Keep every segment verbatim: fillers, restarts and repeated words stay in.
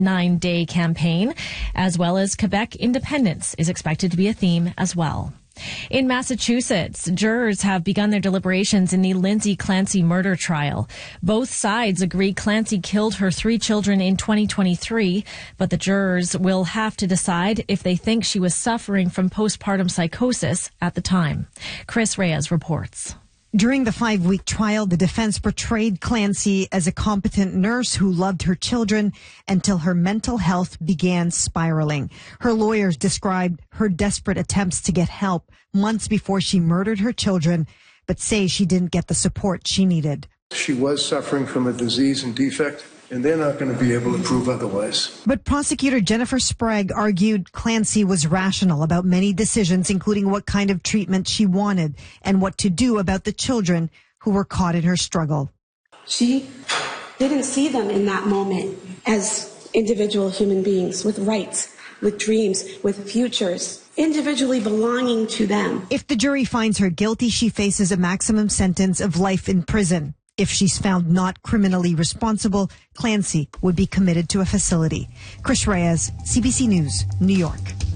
nine-day campaign, as well as Quebec independence is expected to be a theme as well. In Massachusetts, jurors have begun their deliberations in the Lindsay Clancy murder trial. Both sides agree Clancy killed her three children in twenty twenty-three, but the jurors will have to decide if they think she was suffering from postpartum psychosis at the time. Chris Reyes reports. During the five-week trial, the defense portrayed Clancy as a competent nurse who loved her children until her mental health began spiraling. Her lawyers described her desperate attempts to get help months before she murdered her children, but say she didn't get the support she needed. She was suffering from a disease and defect, and they're not going to be able to prove otherwise. But prosecutor Jennifer Sprague argued Clancy was rational about many decisions, including what kind of treatment she wanted and what to do about the children who were caught in her struggle. She didn't see them in that moment as individual human beings with rights, with dreams, with futures, individually belonging to them. If the jury finds her guilty, she faces a maximum sentence of life in prison. If she's found not criminally responsible, Clancy would be committed to a facility. Chris Reyes, C B C News, New York.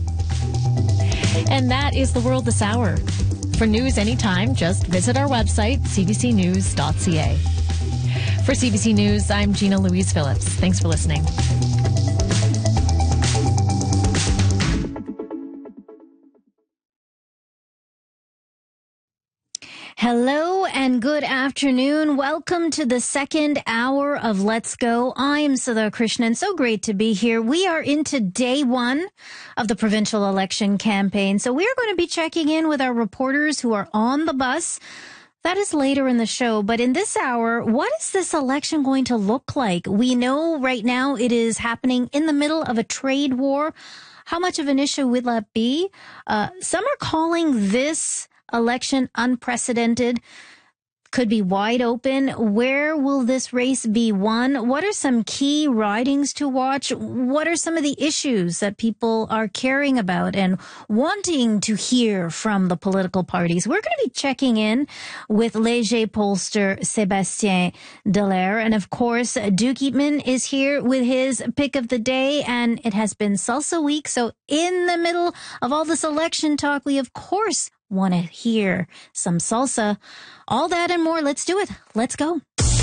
And that is the world this hour. For news anytime, just visit our website, c b c news dot c a. For C B C News, I'm Gina Louise Phillips. Thanks for listening. Hello and good afternoon. Welcome to the second hour of Let's Go. I'm Sudha Krishnan. So great to be here. We are into day one of the provincial election campaign. So we are going to be checking in with our reporters who are on the bus. That is later in the show. But in this hour, what is this election going to look like? We know right now it is happening in the middle of a trade war. How much of an issue will that be? Uh, some are calling this election unprecedented, could be wide open. Where will this race be won? What are some key ridings to watch? What are some of the issues that people are caring about and wanting to hear from the political parties? We're going to be checking in with Léger pollster Sébastien Dallaire. And of course, Duke Eatman is here with his pick of the day. And it has been Salsa Week. So in the middle of all this election talk, we of course want to hear some salsa. All that and more. Let's do it. Let's go.